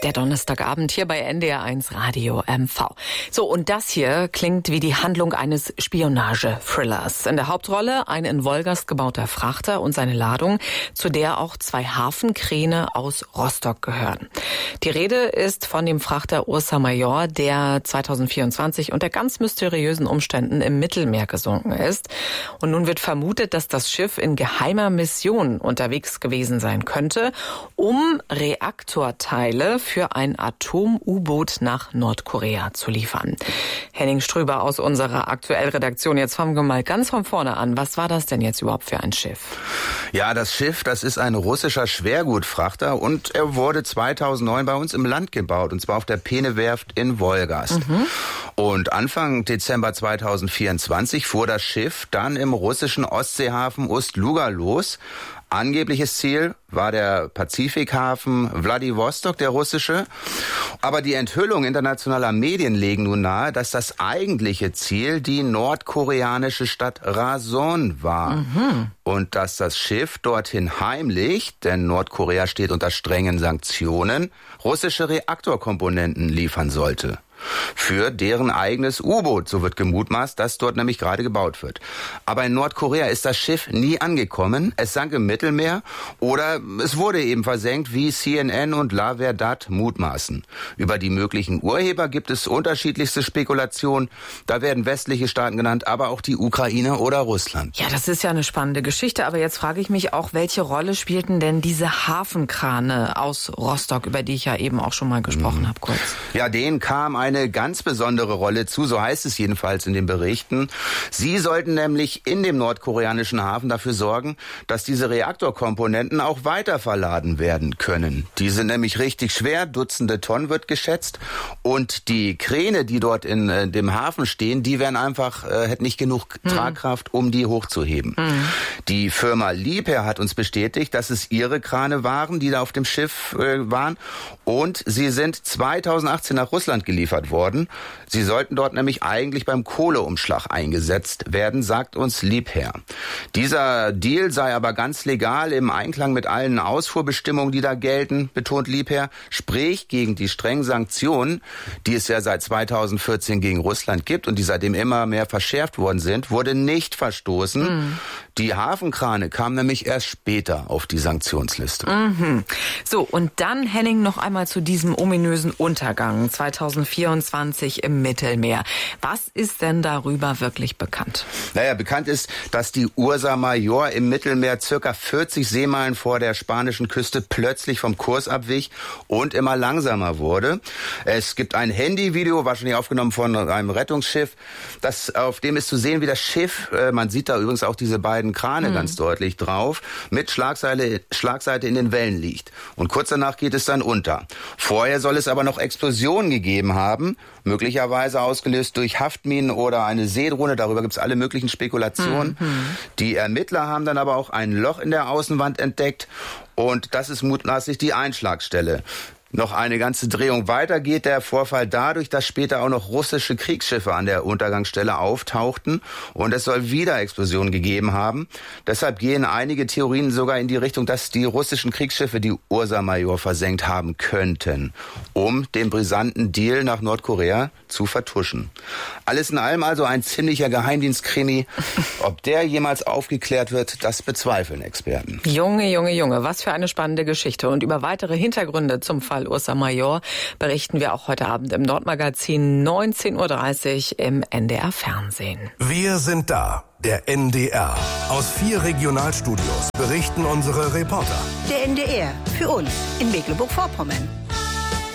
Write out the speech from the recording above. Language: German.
Der Donnerstagabend hier bei NDR1 Radio MV. So, und das hier klingt wie die Handlung eines Spionage-Thrillers. In der Hauptrolle ein in Wolgast gebauter Frachter und seine Ladung, zu der auch 2 Hafenkräne aus Rostock gehören. Die Rede ist von dem Frachter Ursa Major, der 2024 unter ganz mysteriösen Umständen im Mittelmeer gesunken ist. Und nun wird vermutet, dass das Schiff in geheimer Mission unterwegs gewesen sein könnte, um Reaktorteile für ein Atom-U-Boot nach Nordkorea zu liefern. Henning Strüber aus unserer Aktuellredaktion. Jetzt fangen wir mal ganz von vorne an. Was war das denn jetzt überhaupt für ein Schiff? Ja, das Schiff, das ist ein russischer Schwergutfrachter und er wurde 2009 bei uns im Land gebaut, und zwar auf der Peene-Werft in Wolgast. Und Anfang Dezember 2024 fuhr das Schiff dann im russischen Ostseehafen Ust-Luga los. Angebliches Ziel war der Pazifikhafen Wladiwostok, der russische. Aber die Enthüllungen internationaler Medien legen nun nahe, dass das eigentliche Ziel die nordkoreanische Stadt Rason war. Und dass das Schiff dorthin heimlich, denn Nordkorea steht unter strengen Sanktionen, russische Reaktorkomponenten liefern sollte. Für deren eigenes U-Boot, so wird gemutmaßt, das dort nämlich gerade gebaut wird. Aber in Nordkorea ist das Schiff nie angekommen. Es sank im Mittelmeer oder es wurde eben versenkt, wie CNN und La Verdad mutmaßen. Über die möglichen Urheber gibt es unterschiedlichste Spekulationen. Da werden westliche Staaten genannt, aber auch die Ukraine oder Russland. Ja, das ist ja eine spannende Geschichte. Aber jetzt frage ich mich auch, welche Rolle spielten denn diese Hafenkrane aus Rostock, über die ich ja eben auch schon mal gesprochen habe, kurz? Ja, denen kam eine ganz besondere Rolle zu, so heißt es jedenfalls in den Berichten. Sie sollten nämlich in dem nordkoreanischen Hafen dafür sorgen, dass diese Reaktorkomponenten auch weiter verladen werden können. Die sind nämlich richtig schwer, Dutzende Tonnen wird geschätzt, und die Kräne, die dort in dem Hafen stehen, die wären einfach, hätten nicht genug Tragkraft, um die hochzuheben. Die Firma Liebherr hat uns bestätigt, dass es ihre Krane waren, die da auf dem Schiff waren, und sie sind 2018 nach Russland geliefert worden. Sie sollten dort nämlich eigentlich beim Kohleumschlag eingesetzt werden, sagt uns Liebherr. Dieser Deal sei aber ganz legal im Einklang mit allen Ausfuhrbestimmungen, die da gelten, betont Liebherr. Sprich, gegen die strengen Sanktionen, die es ja seit 2014 gegen Russland gibt und die seitdem immer mehr verschärft worden sind, wurde nicht verstoßen. Die Hafenkrane kam nämlich erst später auf die Sanktionsliste. So, und dann, Henning, noch einmal zu diesem ominösen Untergang 2024 im Mittelmeer. Was ist denn darüber wirklich bekannt? Naja, bekannt ist, dass die Ursa Major im Mittelmeer circa 40 Seemeilen vor der spanischen Küste plötzlich vom Kurs abwich und immer langsamer wurde. Es gibt ein Handyvideo, wahrscheinlich aufgenommen von einem Rettungsschiff, auf dem ist zu sehen, wie das Schiff, man sieht da übrigens auch diese beiden Krane ganz deutlich drauf, mit Schlagseite in den Wellen liegt. Und kurz danach geht es dann unter. Vorher soll es aber noch Explosionen gegeben haben, möglicherweise ausgelöst durch Haftminen oder eine Seedrohne. Darüber gibt es alle möglichen Spekulationen. Die Ermittler haben dann aber auch ein Loch in der Außenwand entdeckt, und das ist mutmaßlich die Einschlagstelle. Noch eine ganze Drehung weiter geht der Vorfall dadurch, dass später auch noch russische Kriegsschiffe an der Untergangsstelle auftauchten und es soll wieder Explosionen gegeben haben. Deshalb gehen einige Theorien sogar in die Richtung, dass die russischen Kriegsschiffe die Ursa Major versenkt haben könnten, um den brisanten Deal nach Nordkorea zu vertuschen. Alles in allem also ein ziemlicher Geheimdienstkrimi. Ob der jemals aufgeklärt wird, das bezweifeln Experten. Junge, was für eine spannende Geschichte. Und über weitere Hintergründe zum Fall Ursa Major berichten wir auch heute Abend im Nordmagazin 19:30 Uhr im NDR Fernsehen. Wir sind da, der NDR. Aus 4 Regionalstudios berichten unsere Reporter. Der NDR, für uns in Mecklenburg-Vorpommern.